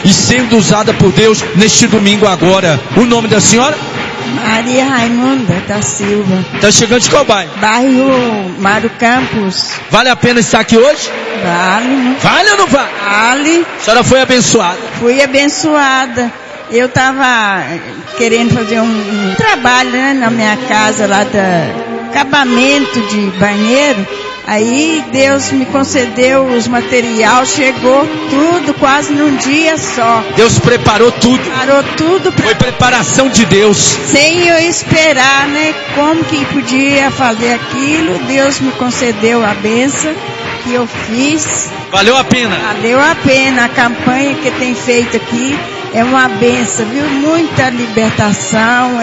e sendo usada por Deus neste domingo agora. O nome da senhora? Maria Raimunda da Silva. Está chegando de qual bairro? Bairro Mário Campos. Vale a pena estar aqui hoje? Vale. Vale ou não vale? Vale. A senhora foi abençoada? Fui abençoada. Eu estava querendo fazer um trabalho, né, na minha casa lá da acabamento de banheiro. Aí Deus me concedeu os materiais, chegou tudo quase num dia só. Deus preparou tudo. Preparou tudo. Foi preparação de Deus. Sem eu esperar, né? Como que podia fazer aquilo, Deus me concedeu a bênção que eu fiz. Valeu a pena? Valeu a pena. A campanha que tem feito aqui é uma bênção, viu? Muita libertação,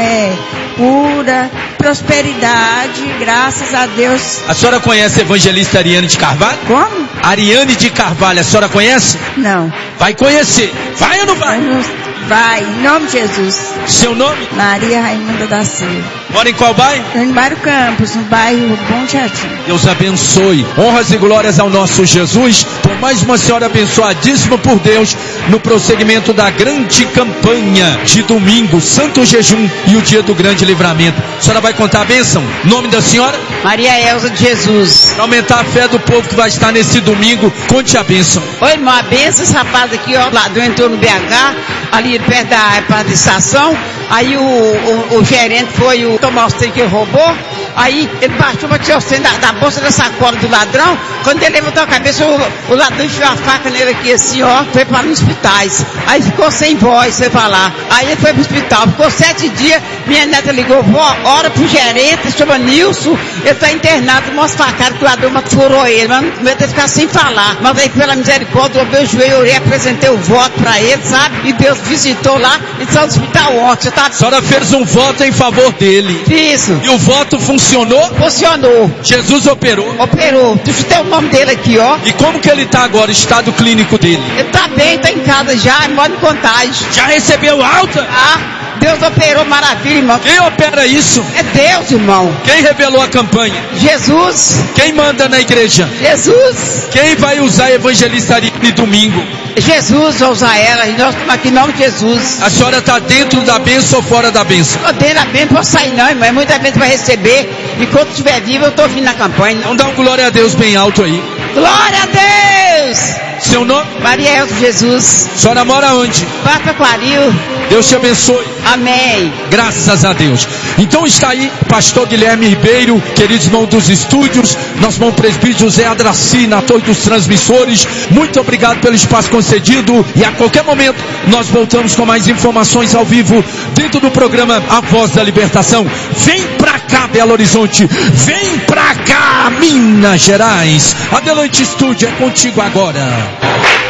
cura, prosperidade, graças a Deus. A senhora conhece a evangelista Ariane de Carvalho? Como? Ariane de Carvalho, a senhora conhece? Não. Vai conhecer. Vai ou não vai? Vai, em nome de Jesus. Seu nome? Maria Raimunda da Silva. Mora em qual bairro? Em Mário Campos, no bairro Bom Jardim. Deus abençoe. Honras e glórias ao nosso Jesus. Por mais uma senhora abençoadíssima por Deus, no prosseguimento da grande campanha de domingo, Santo Jejum e o dia do grande livramento. A senhora vai contar a bênção? Nome da senhora? Maria Elza de Jesus. Para aumentar a fé do povo que vai estar nesse domingo, conte a bênção. Oi, irmão, a bênção, esse rapaz aqui, ó, ladrão entrou no BH, ali perto da estação. Aí o gerente foi tomar o trem que ele roubou. Aí ele baixou para tirar o trem da bolsa da sacola do ladrão. Quando ele levantou a cabeça, o ladrão enfiou a faca nele aqui assim, ó. Foi para os hospitais. Aí ficou sem voz, foi para lá. Aí ele foi para o hospital. Ficou 7 dias. Minha neta ligou, vó, ora pro gerente, chama Nilson. Ele está internado, mostra a cara que o ladrão furou ele. Mas não vai ter que ficar sem falar. Mas aí, pela misericórdia, eu meu joelho, orei, apresentei o voto para ele, sabe? E Deus visitou lá e saiu do hospital ontem. A senhora fez um voto em favor dele. Isso. E o voto funcionou? Funcionou. Jesus operou? Operou. Deixa eu ter o nome dele aqui, ó. E como que ele está agora, o estado clínico dele? Ele está bem, está em casa já, mora em Contagem. Já recebeu alta? Deus operou, maravilha, irmão. Quem opera isso? É Deus, irmão. Quem revelou a campanha? Jesus. Quem manda na igreja? Jesus. Quem vai usar a evangelista Ariane domingo? Jesus vai usar ela, e nós estamos aqui em nome de Jesus. A senhora está dentro da bênção ou fora da bênção? Estou dentro da bênção, não posso sair não, irmão. É muita bênção para receber. E quando estiver vivo, eu estou vindo na campanha. Então dá um glória a Deus bem alto aí. Glória a Deus! Seu nome? Maria Elza Jesus. A senhora mora onde? Papa Quaril. Deus te abençoe. Amém. Graças a Deus. Então está aí, pastor Guilherme Ribeiro, queridos irmãos dos estúdios, nosso irmão presbítero José Adraci, na torre dos transmissores. Muito obrigado pelo espaço concedido e a qualquer momento nós voltamos com mais informações ao vivo dentro do programa A Voz da Libertação. Vem pra cá, Belo Horizonte. Vem pra cá, Minas Gerais. Adelante, estúdio, é contigo agora.